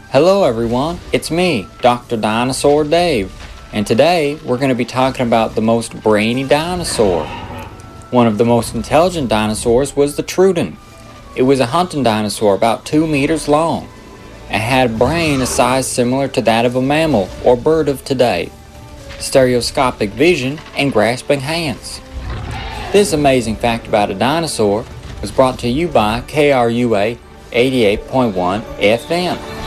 Hello everyone, it's me, Dr. Dinosaur Dave, and today we're going to be talking about the most brainy dinosaur. One of the most intelligent dinosaurs was the Troodon. It was a hunting dinosaur about 2 meters long. It had a brain a size similar to that of a mammal or bird of today, stereoscopic vision, and grasping hands. This amazing fact about a dinosaur was brought to you by KRUA 88.1 FM.